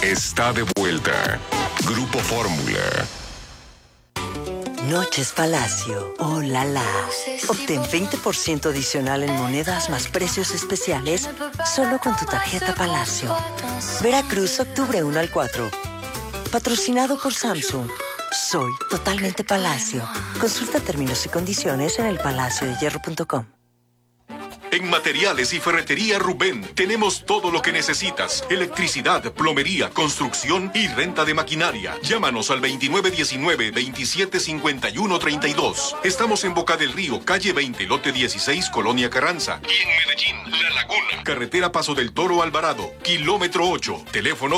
está de vuelta. Grupo Fórmula. Noches Palacio. ¡Oh, la la! Obtén 20% adicional en monedas más precios especiales solo con tu tarjeta Palacio. Veracruz, octubre 1 al 4. Patrocinado por Samsung. Soy totalmente Palacio. Consulta términos y condiciones en elpalaciodehierro.com. En Materiales y Ferretería Rubén tenemos todo lo que necesitas. Electricidad, plomería, construcción y renta de maquinaria. Llámanos al 2919-275132. Estamos en Boca del Río, calle 20, lote 16, Colonia Carranza. Y en Medellín, La Laguna. Carretera Paso del Toro Alvarado, kilómetro 8. Teléfono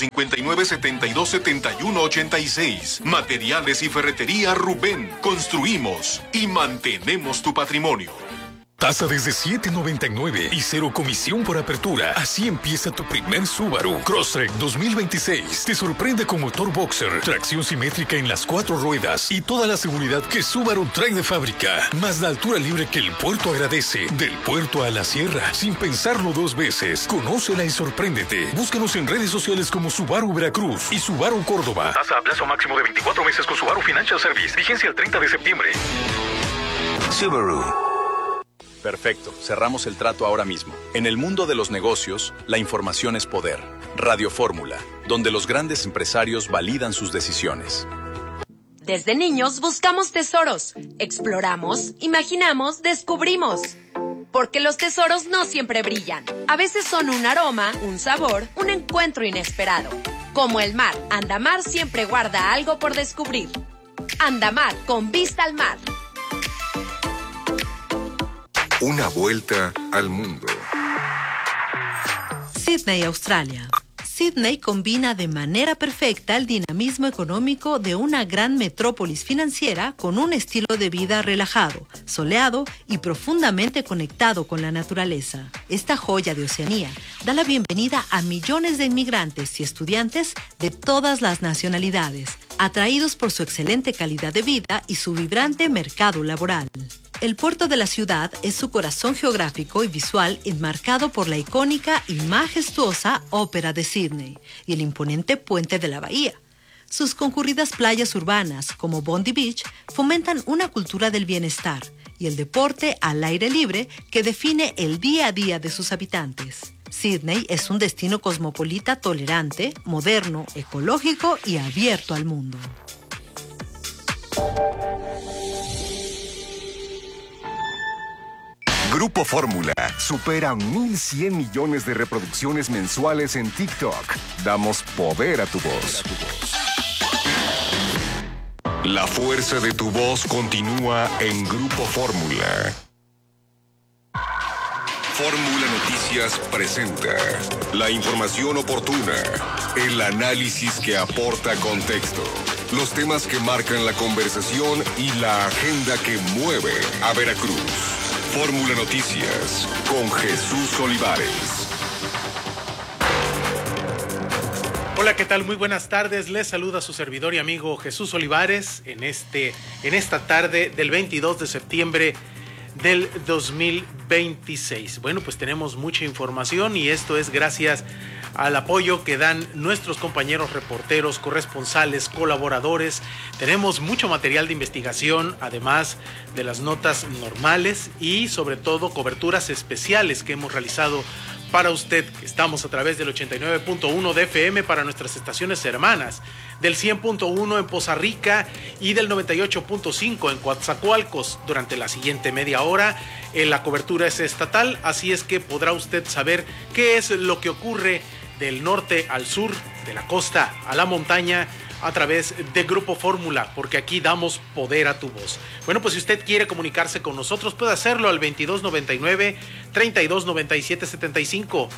2859-727186. Materiales y Ferretería Rubén. Construimos y mantenemos tu patrimonio. Tasa desde $7.99 y 0 comisión por apertura. Así empieza tu primer Subaru. Crosstrek 2026. Te sorprende con motor boxer, tracción simétrica en las 4 ruedas y toda la seguridad que Subaru trae de fábrica. Más la altura libre que el puerto agradece. Del puerto a la sierra, sin pensarlo 2 veces. Conócela y sorpréndete. Búscanos en redes sociales como Subaru Veracruz y Subaru Córdoba. Tasa a plazo máximo de 24 meses con Subaru Financial Service. Vigencia el 30 de septiembre. Subaru. Perfecto, cerramos el trato ahora mismo. En el mundo de los negocios, la información es poder. Radio Fórmula, donde los grandes empresarios validan sus decisiones. Desde niños buscamos tesoros, exploramos, imaginamos, descubrimos. Porque los tesoros no siempre brillan. A veces son un aroma, un sabor, un encuentro inesperado. Como el mar, Andamar siempre guarda algo por descubrir. Andamar, con vista al mar. Una vuelta al mundo. Sídney, Australia. Sídney combina de manera perfecta el dinamismo económico de una gran metrópolis financiera con un estilo de vida relajado, soleado y profundamente conectado con la naturaleza. Esta joya de Oceanía da la bienvenida a millones de inmigrantes y estudiantes de todas las nacionalidades, atraídos por su excelente calidad de vida y su vibrante mercado laboral. El puerto de la ciudad es su corazón geográfico y visual enmarcado por la icónica y majestuosa Ópera de Sídney y el imponente puente de la bahía. Sus concurridas playas urbanas, como Bondi Beach, fomentan una cultura del bienestar y el deporte al aire libre que define el día a día de sus habitantes. Sídney es un destino cosmopolita tolerante, moderno, ecológico y abierto al mundo. Grupo Fórmula supera 1.100 millones de reproducciones mensuales en TikTok. Damos poder a tu voz. La fuerza de tu voz continúa en Grupo Fórmula. Fórmula Noticias presenta la información oportuna, el análisis que aporta contexto, los temas que marcan la conversación y la agenda que mueve a Veracruz. Fórmula Noticias con Jesús Olivares. Hola, ¿qué tal? Muy buenas tardes. Les saluda su servidor y amigo Jesús Olivares en esta tarde del 22 de septiembre del 2026. Bueno, pues tenemos mucha información y esto es gracias al apoyo que dan nuestros compañeros reporteros, corresponsales, colaboradores. Tenemos mucho material de investigación, además de las notas normales y sobre todo coberturas especiales que hemos realizado para usted. Estamos a través del 89.1 de FM para nuestras estaciones hermanas, del 100.1 en Poza Rica y del 98.5 en Coatzacoalcos. Durante la siguiente media hora la cobertura es estatal, así es que podrá usted saber qué es lo que ocurre del norte al sur, de la costa a la montaña, a través de Grupo Fórmula, porque aquí damos poder a tu voz. Bueno, pues si usted quiere comunicarse con nosotros, puede hacerlo al 2299-329775,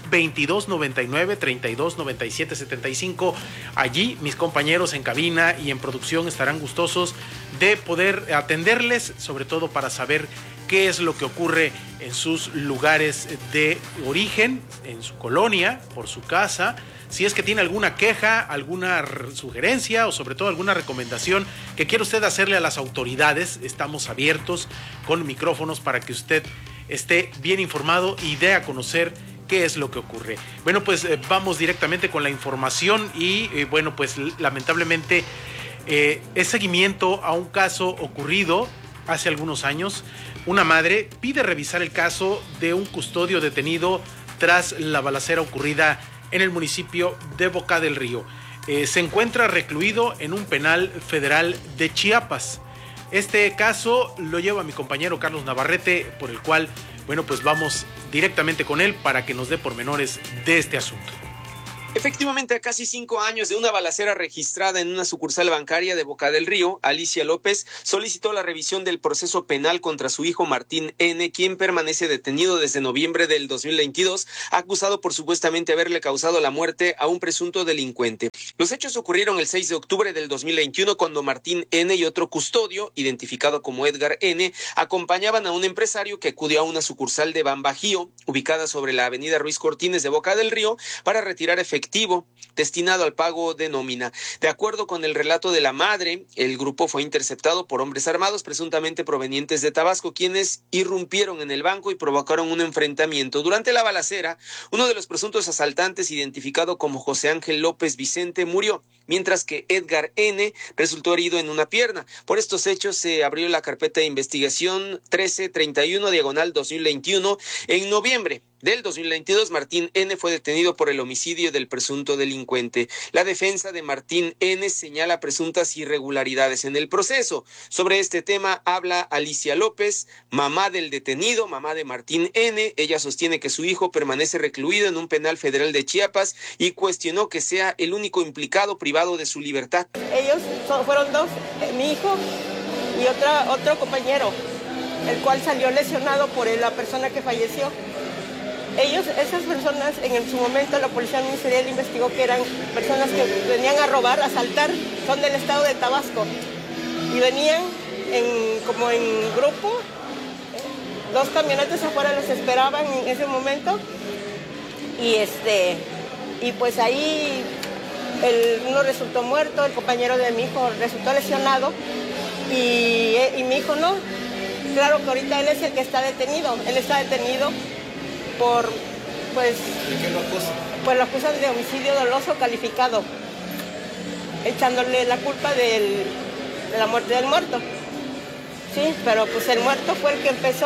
2299-329775. Allí mis compañeros en cabina y en producción estarán gustosos de poder atenderles, sobre todo para saber qué es lo que ocurre en sus lugares de origen, en su colonia, por su casa. Si es que tiene alguna queja, alguna sugerencia o sobre todo alguna recomendación que quiera usted hacerle a las autoridades, estamos abiertos con micrófonos para que usted esté bien informado y dé a conocer ¿Qué es lo que ocurre? Bueno, pues vamos directamente con la información y bueno, pues lamentablemente es seguimiento a un caso ocurrido hace algunos años. Una madre pide revisar el caso de un custodio detenido tras la balacera ocurrida en el municipio de Boca del Río. Se encuentra recluido en un penal federal de Chiapas. Este caso lo lleva mi compañero Carlos Navarrete, por el cual, bueno, pues vamos directamente con él para que nos dé pormenores de este asunto. Efectivamente, a casi 5 años de una balacera registrada en una sucursal bancaria de Boca del Río, Alicia López solicitó la revisión del proceso penal contra su hijo Martín N., quien permanece detenido desde noviembre del 2022, acusado por supuestamente haberle causado la muerte a un presunto delincuente. Los hechos ocurrieron el 6 de octubre del 2021, cuando Martín N. y otro custodio, identificado como Edgar N., acompañaban a un empresario que acudió a una sucursal de Bambajío, ubicada sobre la avenida Ruiz Cortines de Boca del Río, para retirar efectivo destinado al pago de nómina. De acuerdo con el relato de la madre, el grupo fue interceptado por hombres armados presuntamente provenientes de Tabasco, quienes irrumpieron en el banco y provocaron un enfrentamiento. Durante la balacera, uno de los presuntos asaltantes, identificado como José Ángel López Vicente, murió, mientras que Edgar N. resultó herido en una pierna. Por estos hechos se abrió la carpeta de investigación 1331/2021. En noviembre del 2022, Martín N. fue detenido por el homicidio del presunto delincuente. La defensa de Martín N. señala presuntas irregularidades en el proceso. Sobre este tema habla Alicia López, mamá del detenido, mamá de Martín N. Ella sostiene que su hijo permanece recluido en un penal federal de Chiapas y cuestionó que sea el único implicado privado de su libertad. Ellos fueron dos, mi hijo y otro compañero, el cual salió lesionado por la persona que falleció. Esas personas, en su momento la policía ministerial investigó que eran personas que venían a robar, a asaltar, son del estado de Tabasco y venían como en grupo. 2 camionetas afuera los esperaban en ese momento y pues ahí uno resultó muerto, el compañero de mi hijo resultó lesionado y mi hijo no. Claro que ahorita él es el que está detenido, por, pues, pues lo acusan de homicidio doloso calificado, echándole la culpa de la muerte del muerto. Sí, pero pues el muerto fue el que empezó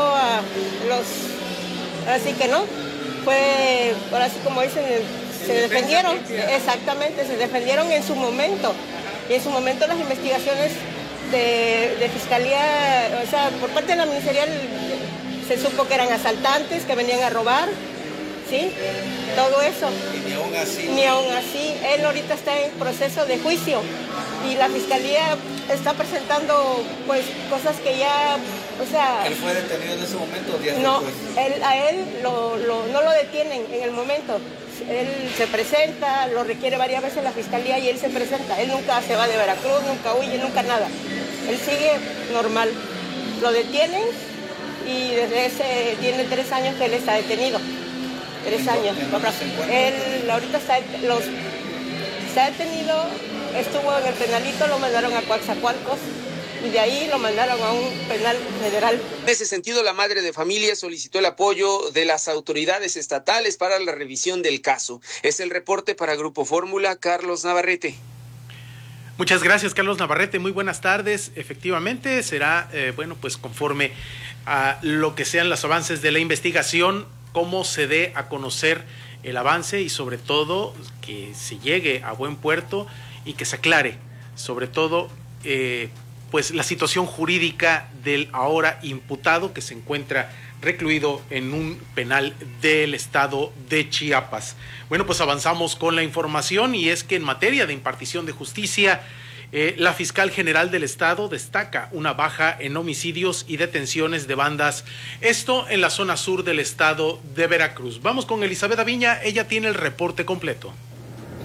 así que no, fue, ahora sí como dicen, se defendieron, exactamente, se defendieron en su momento, y en su momento las investigaciones de fiscalía, o sea, por parte de la ministerial, se supo que eran asaltantes, que venían a robar, ¿sí? Todo eso. Y ni aún así. Él ahorita está en proceso de juicio y la fiscalía está presentando, pues, cosas que ya, o sea... ¿Él fue detenido en ese momento o días no, después? A él no lo detienen en el momento. Él se presenta, lo requiere varias veces la fiscalía y él se presenta. Él nunca se va de Veracruz, nunca huye, nunca nada. Él sigue normal. Lo detienen y desde tiene 3 años que él está detenido. 3 años. Él ahorita está detenido, estuvo en el penalito, lo mandaron a Coatzacoalcos y de ahí lo mandaron a un penal federal. En ese sentido, la madre de familia solicitó el apoyo de las autoridades estatales para la revisión del caso. Es el reporte para Grupo Fórmula, Carlos Navarrete. Muchas gracias, Carlos Navarrete. Muy buenas tardes. Efectivamente, será, bueno, pues conforme a lo que sean los avances de la investigación, cómo se dé a conocer el avance y sobre todo que se llegue a buen puerto y que se aclare, sobre todo, pues la situación jurídica del ahora imputado que se encuentra recluido en un penal del estado de Chiapas. Bueno, pues avanzamos con la información y es que en materia de impartición de justicia, la fiscal general del estado destaca una baja en homicidios y detenciones de bandas, esto en la zona sur del estado de Veracruz. Vamos con Elizabeth Aviña, ella tiene el reporte completo.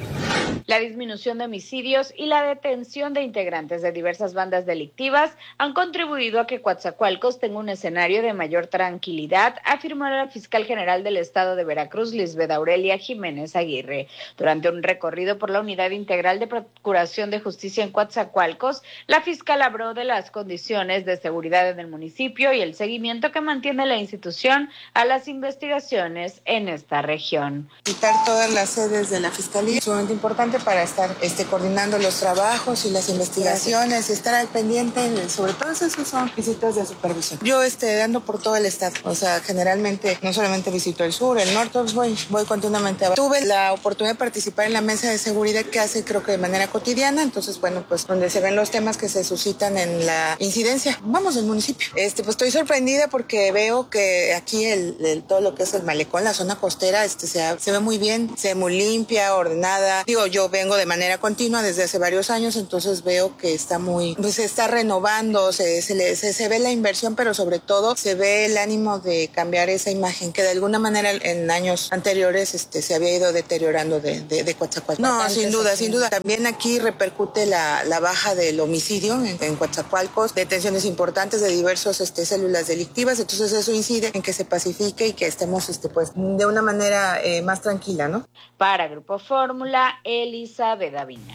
La disminución de homicidios y la detención de integrantes de diversas bandas delictivas han contribuido a que Coatzacoalcos tenga un escenario de mayor tranquilidad, afirmó la fiscal general del estado de Veracruz, Lisbeth Aurelia Jiménez Aguirre. Durante un recorrido por la Unidad Integral de Procuración de Justicia en Coatzacoalcos, la fiscal habló de las condiciones de seguridad en el municipio y el seguimiento que mantiene la institución a las investigaciones en esta región. Visitar todas las sedes de la fiscalía es sumamente importante para estar coordinando los trabajos y las investigaciones y estar al pendiente, sobre todo esos son visitas de supervisión. Yo ando por todo el estado, o sea, generalmente no solamente visito el sur, el norte, pues voy continuamente abajo. Tuve la oportunidad de participar en la mesa de seguridad que hace creo que de manera cotidiana, entonces bueno, pues donde se ven los temas que se suscitan en la incidencia, vamos, del municipio. Pues estoy sorprendida porque veo que aquí todo lo que es el malecón, la zona costera, se ve muy bien, se ve muy limpia, ordenada. Digo, yo vengo de manera continua desde hace varios años, entonces veo que está se está renovando, se ve la inversión, pero sobre todo se ve el ánimo de cambiar esa imagen que de alguna manera en años anteriores se había ido deteriorando de Coatzacoalcos. No, sin duda. También aquí repercute la baja del homicidio en Coatzacoalcos, detenciones importantes de diversas células delictivas, entonces eso incide en que se pacifique y que estemos pues de una manera más tranquila, ¿no? Para Grupo Fórmula, Elizabeth Aviña.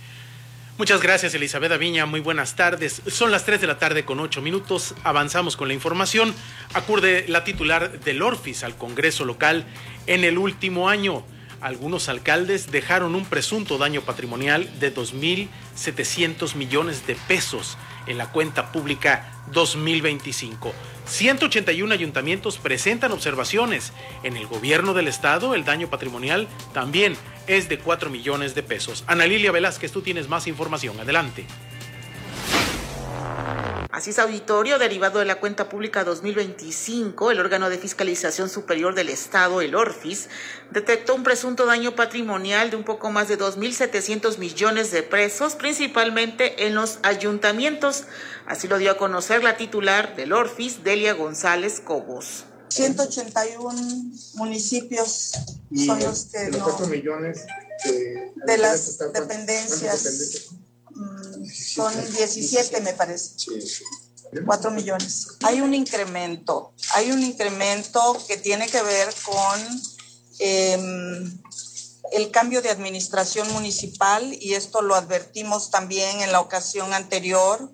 Muchas gracias, Elizabeth Aviña. Muy buenas tardes. Son las 3:08 p.m. Avanzamos con la información. Acude la titular del Orfis al Congreso local en el último año. Algunos alcaldes dejaron un presunto daño patrimonial de 2.700 millones de pesos en la cuenta pública 2025. 181 ayuntamientos presentan observaciones. En el gobierno del estado, el daño patrimonial también es de 4 millones de pesos. Ana Lilia Velázquez, tú tienes más información. Adelante. Así es, auditorio, derivado de la cuenta pública 2025, el órgano de fiscalización superior del Estado, el Orfis, detectó un presunto daño patrimonial de un poco más de 2.700 millones de pesos, principalmente en los ayuntamientos. Así lo dio a conocer la titular del Orfis, Delia González Cobos. 181 municipios son los que los 4 millones de las dependencias. Son 17, me parece. 4 millones. Hay un incremento que tiene que ver con el cambio de administración municipal, y esto lo advertimos también en la ocasión anterior.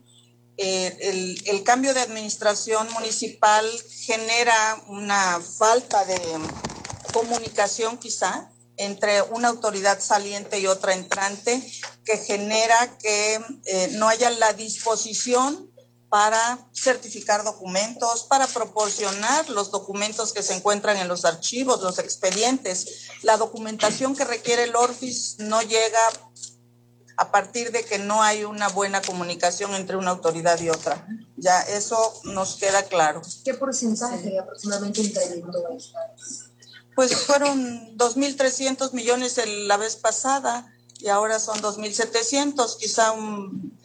El cambio de administración municipal genera una falta de comunicación quizá entre una autoridad saliente y otra entrante, que genera que no haya la disposición para certificar documentos, para proporcionar los documentos que se encuentran en los archivos, los expedientes. La documentación que requiere el Orfis no llega a partir de que no hay una buena comunicación entre una autoridad y otra. Ya eso nos queda claro. ¿Qué porcentaje aproximadamente incrementó eso? Pues fueron 2.300 millones la vez pasada y ahora son 2.700, quizá un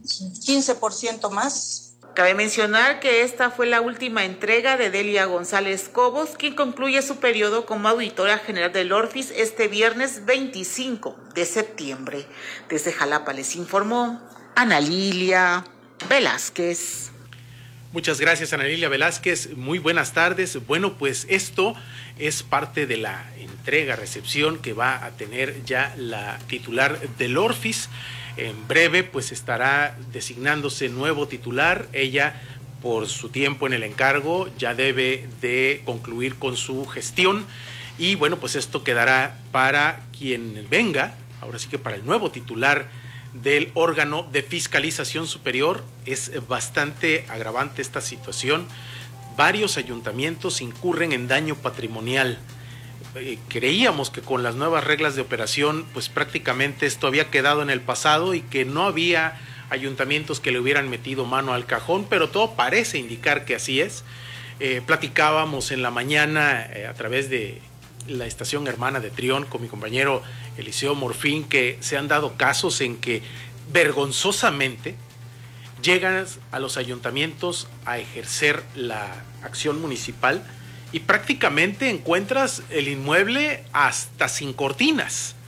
15% más. Cabe mencionar que esta fue la última entrega de Delia González Cobos, quien concluye su periodo como auditora general del Orfis este viernes 25 de septiembre. Desde Jalapa les informó Ana Lilia Velázquez. Muchas gracias, Ana Lilia Velázquez. Muy buenas tardes. Bueno, pues esto es parte de la recepción que va a tener ya la titular del Orfis. En breve, pues estará designándose nuevo titular. Ella, por su tiempo en el encargo, ya debe de concluir con su gestión. Y bueno, pues esto quedará para quien venga, ahora sí que para el nuevo titular del órgano de fiscalización superior. Es bastante agravante esta situación. Varios ayuntamientos incurren en daño patrimonial. Creíamos que con las nuevas reglas de operación, pues prácticamente esto había quedado en el pasado y que no había ayuntamientos que le hubieran metido mano al cajón, pero todo parece indicar que así es. Platicábamos en la mañana a través de la estación hermana de Trión con mi compañero Eliseo Morfín, que se han dado casos en que vergonzosamente llegan a los ayuntamientos a ejercer la acción municipal y prácticamente encuentras el inmueble hasta sin cortinas.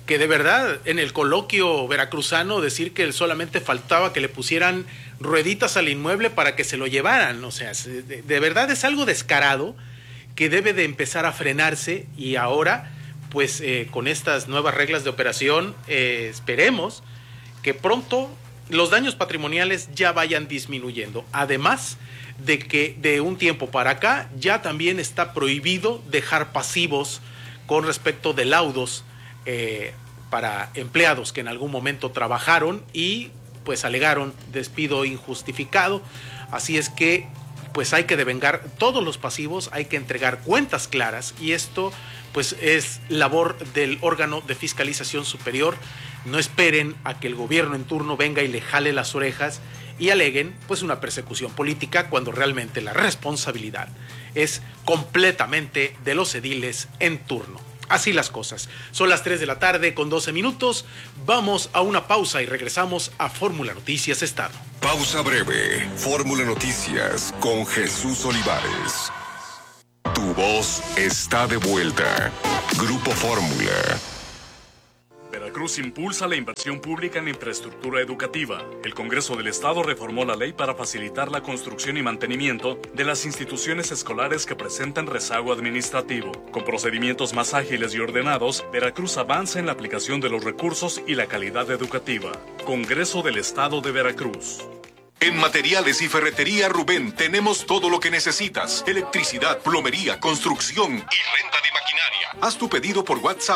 que de verdad en el coloquio veracruzano decir que solamente faltaba que le pusieran rueditas al inmueble para que se lo llevaran, o sea, de verdad es algo descarado que debe de empezar a frenarse, y ahora pues con estas nuevas reglas de operación esperemos que pronto los daños patrimoniales ya vayan disminuyendo, además de que de un tiempo para acá ya también está prohibido dejar pasivos con respecto de laudos para empleados que en algún momento trabajaron y pues alegaron despido injustificado. Así es que pues hay que devengar todos los pasivos, hay que entregar cuentas claras, y esto pues es labor del órgano de fiscalización superior. No esperen a que el gobierno en turno venga y le jale las orejas y aleguen pues una persecución política, cuando realmente la responsabilidad es completamente de los ediles en turno. Así las cosas. Son las 3 de la tarde con 12 minutos. Vamos a una pausa y regresamos a Fórmula Noticias Estado. Pausa breve. Fórmula Noticias con Jesús Olivares. Tu voz está de vuelta. Grupo Fórmula. Veracruz impulsa la inversión pública en infraestructura educativa. El Congreso del Estado reformó la ley para facilitar la construcción y mantenimiento de las instituciones escolares que presentan rezago administrativo. Con procedimientos más ágiles y ordenados, Veracruz avanza en la aplicación de los recursos y la calidad educativa. Congreso del Estado de Veracruz. En Materiales y Ferretería Rubén tenemos todo lo que necesitas: electricidad, plomería, construcción y renta de maquinaria. Haz tu pedido por WhatsApp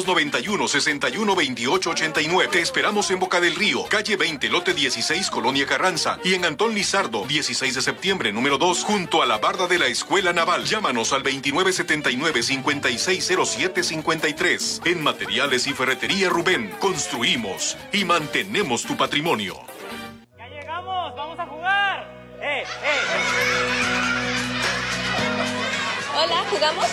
2291-612889. Te esperamos en Boca del Río, calle 20, lote 16, Colonia Carranza, y en Antón Lizardo, 16 de septiembre, número 2, junto a la barda de la Escuela Naval. Llámanos al 2979-560753. En Materiales y Ferretería Rubén, construimos y mantenemos tu patrimonio. ¡Vamos a jugar! Hola, ¿jugamos?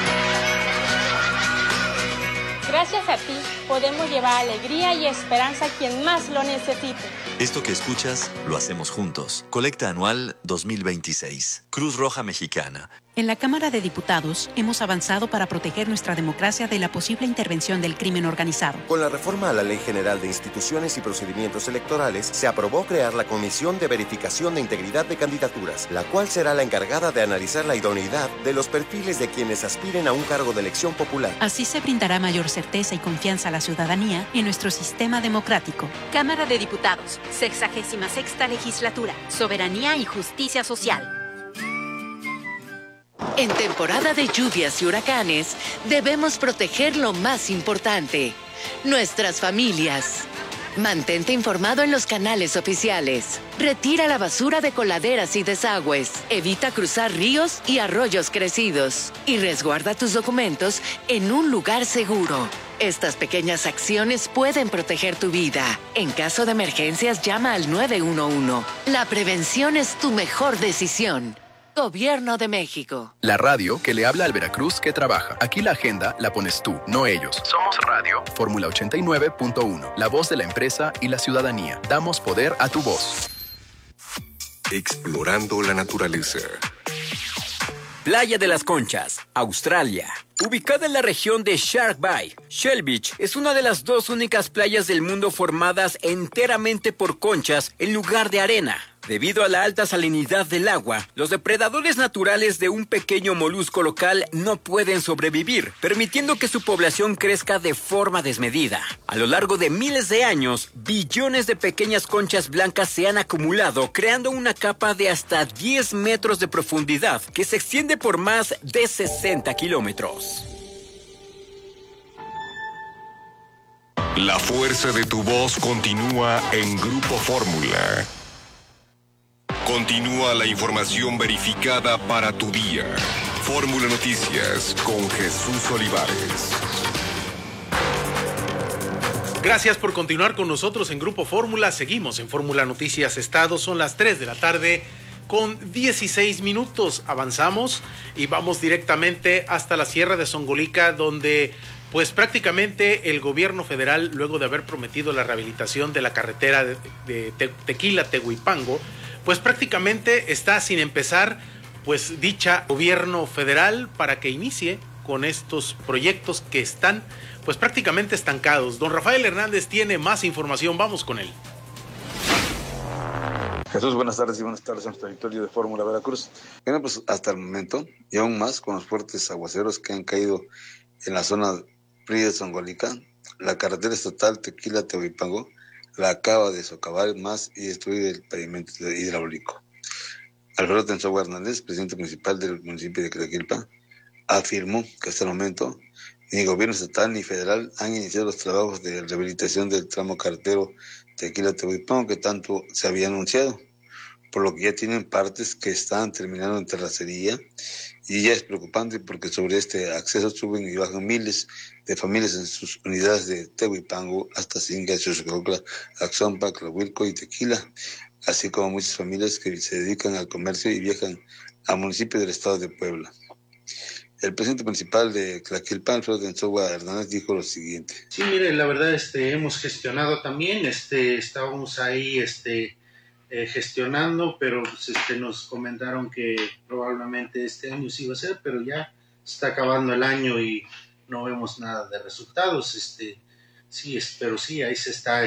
Gracias a ti, podemos llevar alegría y esperanza a quien más lo necesite. Esto que escuchas, lo hacemos juntos. Colecta anual 2026. Cruz Roja Mexicana. En la Cámara de Diputados hemos avanzado para proteger nuestra democracia de la posible intervención del crimen organizado. Con la reforma a la Ley General de Instituciones y Procedimientos Electorales, se aprobó crear la Comisión de Verificación de Integridad de Candidaturas, la cual será la encargada de analizar la idoneidad de los perfiles de quienes aspiren a un cargo de elección popular. Así se brindará mayor certeza y confianza a la ciudadanía en nuestro sistema democrático. Cámara de Diputados, 66ª Legislatura, Soberanía y Justicia Social. En temporada de lluvias y huracanes, debemos proteger lo más importante: nuestras familias. Mantente informado en los canales oficiales. Retira la basura de coladeras y desagües. Evita cruzar ríos y arroyos crecidos. Y resguarda tus documentos en un lugar seguro. Estas pequeñas acciones pueden proteger tu vida. En caso de emergencias, llama al 911. La prevención es tu mejor decisión. Gobierno de México. La radio que le habla al Veracruz que trabaja. Aquí la agenda la pones tú, no ellos. Somos radio. Fórmula 89.1. La voz de la empresa y la ciudadanía. Damos poder a tu voz. Explorando la naturaleza. Playa de las Conchas, Australia. Ubicada en la región de Shark Bay, Shell Beach es una de las dos únicas playas del mundo formadas enteramente por conchas en lugar de arena. Debido a la alta salinidad del agua, los depredadores naturales de un pequeño molusco local no pueden sobrevivir, permitiendo que su población crezca de forma desmedida. A lo largo de miles de años, billones de pequeñas conchas blancas se han acumulado, creando una capa de hasta 10 metros de profundidad que se extiende por más de 60 kilómetros. La fuerza de tu voz continúa en Grupo Fórmula. Continúa la información verificada para tu día. Fórmula Noticias con Jesús Olivares. Gracias por continuar con nosotros en Grupo Fórmula. Seguimos en Fórmula Noticias Estado. Son las 3 de la tarde con 16 minutos. Avanzamos y vamos directamente hasta la Sierra de Zongolica, donde pues prácticamente el gobierno federal, luego de haber prometido la rehabilitación de la carretera de Tequila-Tehuipango, pues prácticamente está sin empezar pues dicha gobierno federal para que inicie con estos proyectos que están pues prácticamente estancados. Don Rafael Hernández tiene más información, vamos con él. Jesús, buenas tardes y buenas tardes a nuestro auditorio de Fórmula Veracruz. Bueno, pues hasta el momento, y aún más con los fuertes aguaceros que han caído en la zona fría de Zongolica, la carretera estatal Tequila-Tehuipango la acaba de socavar más y destruir el pavimento hidráulico. Alfredo Tensogua Hernández, presidente municipal del municipio de Tlaquilpa, afirmó que hasta el momento ni gobierno estatal ni federal han iniciado los trabajos de rehabilitación del tramo carretero Tequila-Tehuipango que tanto se había anunciado, por lo que ya tienen partes que están terminando en terracería, y ya es preocupante porque sobre este acceso suben y bajan miles de familias en sus unidades de Tehuipango hasta Singa, Xochicocla, Axompa, Tlahuilco y Tequila, así como muchas familias que se dedican al comercio y viajan al municipio del estado de Puebla. El presidente municipal de Tlaquilpa, Alfredo Tensogua Hernández, dijo lo siguiente. Sí, mire, la verdad, hemos gestionado también, estábamos ahí, gestionando, pero pues, nos comentaron que probablemente este año sí va a ser, pero ya está acabando el año y no vemos nada de resultados, sí, pero sí, ahí se está